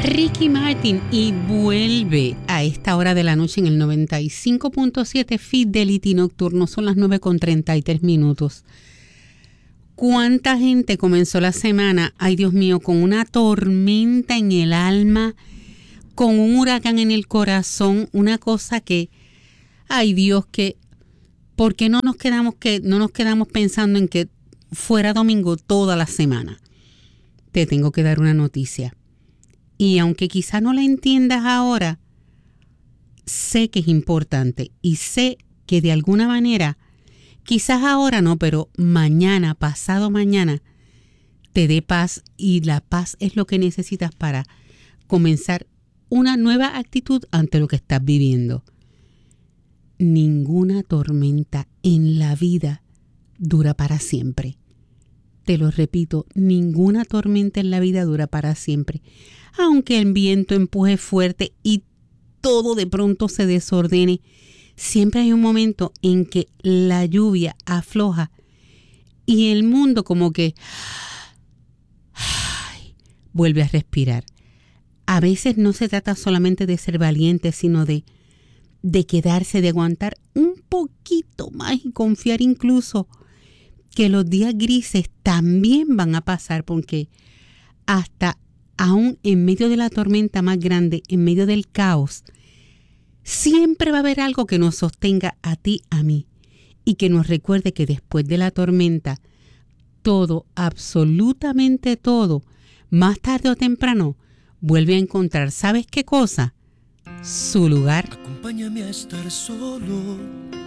Ricky Martin y vuelve a esta hora de la noche en el 95.7 Fidelity Nocturno. Son las 9:33. ¿Cuánta gente comenzó la semana, ay Dios mío, con una tormenta en el alma, con un huracán en el corazón, una cosa que, ay Dios, que, ¿por qué no nos quedamos pensando en que fuera domingo toda la semana? Te tengo que dar una noticia. Y aunque quizá no la entiendas ahora, sé que es importante y sé que de alguna manera, quizás ahora no, pero mañana, pasado mañana, te dé paz, y la paz es lo que necesitas para comenzar una nueva actitud ante lo que estás viviendo. Ninguna tormenta en la vida dura para siempre. Te lo repito, ninguna tormenta en la vida dura para siempre. Aunque el viento empuje fuerte y todo de pronto se desordene, siempre hay un momento en que la lluvia afloja y el mundo como que vuelve a respirar. A veces no se trata solamente de ser valiente, sino de quedarse, de aguantar un poquito más y confiar incluso que los días grises también van a pasar, porque hasta aún en medio de la tormenta más grande, en medio del caos, siempre va a haber algo que nos sostenga a ti, a mí, y que nos recuerde que después de la tormenta, todo, absolutamente todo, más tarde o temprano, vuelve a encontrar, ¿sabes qué cosa? Su lugar. Acompáñame a estar solo